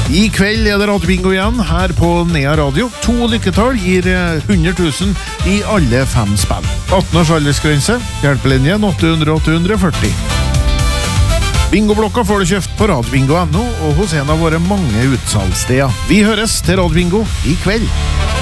I kveld det Radiobingo igjen, her på Nea Radio. 2 lykketall gir 100 000 i alle 5 spill. 18 års aldersgrense, hjelpelinjen 800-840. Bingoblokka får du kjøpt på radiobingo.no og hos en av våre mange utsalgssteder. Vi høres til Radiobingo i kveld.